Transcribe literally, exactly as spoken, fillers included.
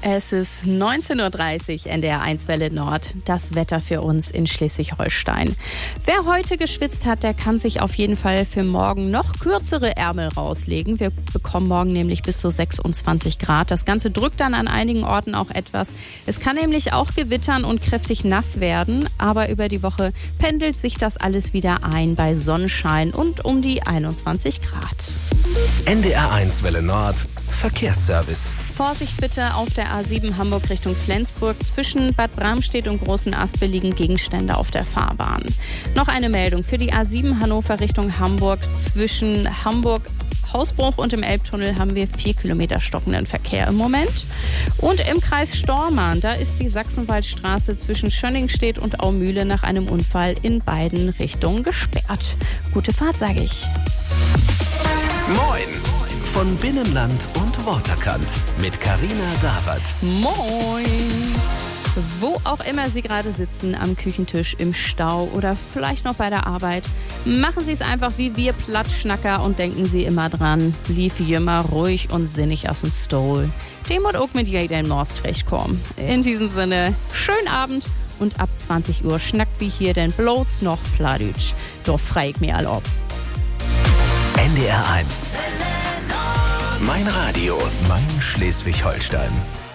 Es ist neunzehn Uhr dreißig, N D R eins Welle Nord. Das Wetter für uns in Schleswig-Holstein. Wer heute geschwitzt hat, der kann sich auf jeden Fall für morgen noch kürzere Ärmel rauslegen. Wir bekommen morgen nämlich bis zu sechsundzwanzig Grad. Das Ganze drückt dann an einigen Orten auch etwas. Es kann nämlich auch gewittern und kräftig nass werden. Aber über die Woche pendelt sich das alles wieder ein bei Sonnenschein und um die einundzwanzig Grad. N D R eins Welle Nord Verkehrsservice. Vorsicht bitte auf der A sieben Hamburg Richtung Flensburg. Zwischen Bad Bramstedt und Großen Aspe liegen Gegenstände auf der Fahrbahn. Noch eine Meldung für die A sieben Hannover Richtung Hamburg. Zwischen Hamburg Hausbruch und im Elbtunnel haben wir vier Kilometer stockenden Verkehr im Moment. Und im Kreis Stormarn, da ist die Sachsenwaldstraße zwischen Schönningstedt und Aumühle nach einem Unfall in beiden Richtungen gesperrt. Gute Fahrt, sage ich. Moin! Von Binnenland und Waterkant mit Carina Dawert. Moin! Wo auch immer Sie gerade sitzen, am Küchentisch, im Stau oder vielleicht noch bei der Arbeit, machen Sie es einfach wie wir Plattschnacker und denken Sie immer dran, lief immer ruhig und sinnig aus dem Stol. Dem und auch mit jedem Morstrecht kommen. In diesem Sinne, schönen Abend und ab zwanzig Uhr schnackt wie hier denn bloß noch Plattdeutsch. Doch frei ich mir all ob. N D R eins. Mein Radio, mein Schleswig-Holstein.